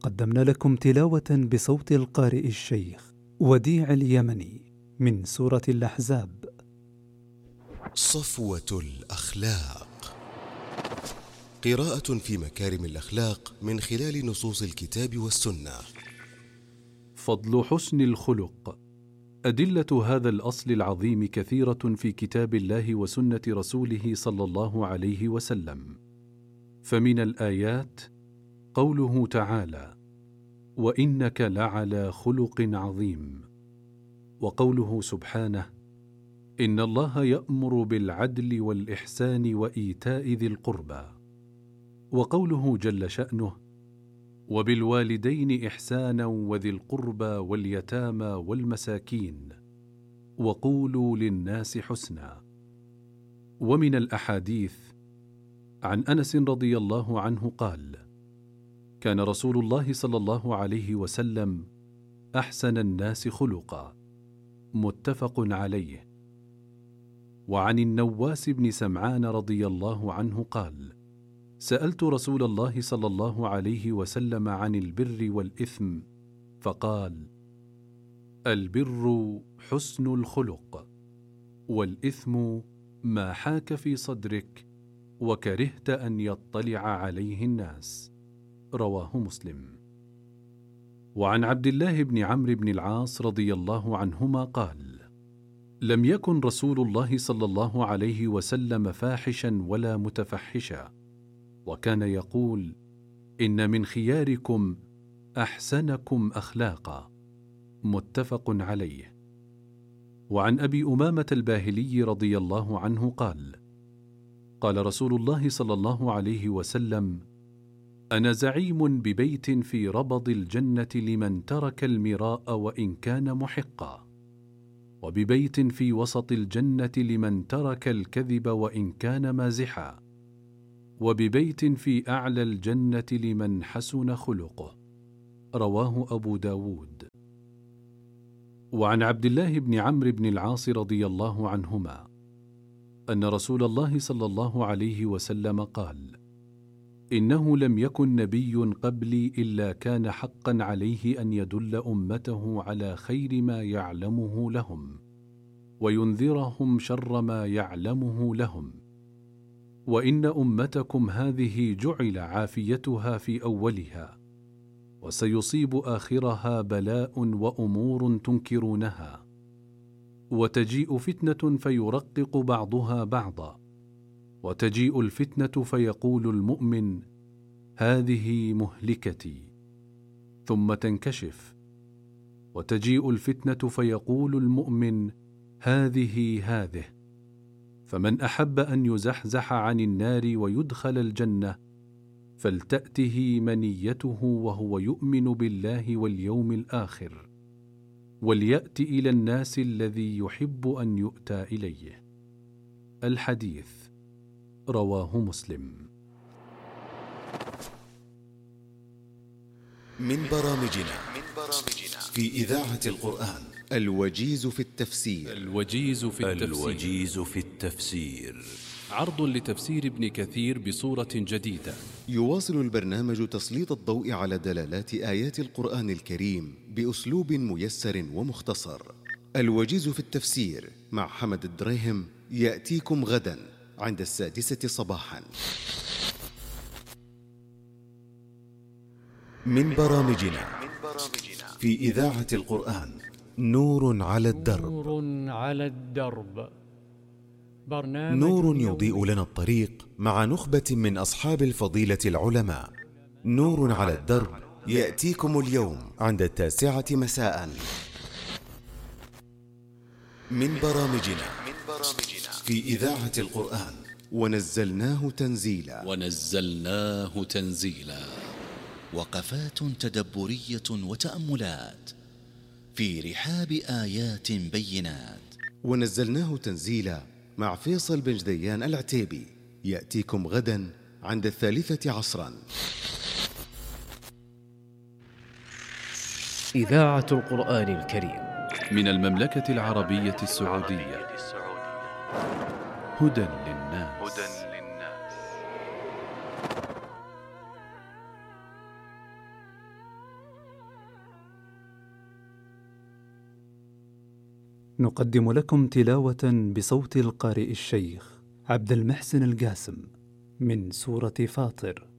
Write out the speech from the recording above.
قدمنا لكم تلاوة بصوت القارئ الشيخ وديع اليمني من سورة الأحزاب. صفوة الأخلاق، قراءة في مكارم الأخلاق من خلال نصوص الكتاب والسنة. فضل حسن الخلق. أدلة هذا الأصل العظيم كثيرة في كتاب الله وسنة رسوله صلى الله عليه وسلم. فمن الآيات قوله تعالى: وإنك لعلى خلق عظيم، وقوله سبحانه: إن الله يأمر بالعدل والإحسان وإيتاء ذي القربى، وقوله جل شأنه: وبالوالدين إحسانا وذي القربى واليتامى والمساكين وقولوا للناس حسنا. ومن الأحاديث عن أنس رضي الله عنه قال: كان رسول الله صلى الله عليه وسلم أحسن الناس خلقا، متفق عليه. وعن النواس بن سمعان رضي الله عنه قال: سألت رسول الله صلى الله عليه وسلم عن البر والإثم، فقال: البر حسن الخلق، والإثم ما حاك في صدرك وكرهت أن يطلع عليه الناس. رواه مسلم. وعن عبد الله بن عمرو بن العاص رضي الله عنهما قال: لم يكن رسول الله صلى الله عليه وسلم فاحشا ولا متفحشا، وكان يقول: إن من خياركم أحسنكم أخلاقا، متفق عليه. وعن أبي أمامة الباهلي رضي الله عنه قال: قال رسول الله صلى الله عليه وسلم: أنا زعيم ببيت في ربض الجنة لمن ترك المراء وإن كان محقا، وببيت في وسط الجنة لمن ترك الكذب وإن كان مازحا، وببيت في أعلى الجنة لمن حسن خلقه. رواه أبو داود. وعن عبد الله بن عمرو بن العاص رضي الله عنهما أن رسول الله صلى الله عليه وسلم قال: إنه لم يكن نبي قبلي إلا كان حقا عليه أن يدل أمته على خير ما يعلمه لهم، وينذرهم شر ما يعلمه لهم. وإن أمتكم هذه جعل عافيتها في أولها، وسيصيب آخرها بلاء وأمور تنكرونها، وتجيء فتنة فيرقق بعضها بعضا، وتجيء الفتنة فيقول المؤمن: هذه مهلكتي، ثم تنكشف، وتجيء الفتنة فيقول المؤمن: هذه. فمن أحب أن يزحزح عن النار ويدخل الجنة فلتأته منيته وهو يؤمن بالله واليوم الآخر، وليأت إلى الناس الذي يحب أن يؤتى إليه. الحديث رواه مسلم. من برامجنا في إذاعة القرآن الوجيز في التفسير. الوجيز في التفسير عرض لتفسير ابن كثير بصورة جديدة. يواصل البرنامج تسليط الضوء على دلالات آيات القرآن الكريم بأسلوب ميسر ومختصر. الوجيز في التفسير مع حمد الدريهم يأتيكم غدا عند 6:00 صباحا. من برامجنا في إذاعة القرآن نور على الدرب. نور يضيء لنا الطريق مع نخبة من أصحاب الفضيلة العلماء. نور على الدرب يأتيكم اليوم عند 9:00 مساء. من برامجنا في إذاعة القرآن ونزلناه تنزيلا. وقفات تدبرية وتأملات في رحاب آيات بينات. ونزلناه تنزيلا مع فيصل بن جديان العتيبي يأتيكم غدا عند 3:00 عصرا. إذاعة القرآن الكريم من المملكة العربية السعودية. هدى للناس. نقدم لكم تلاوة بصوت القارئ الشيخ عبد المحسن القاسم من سورة فاطر.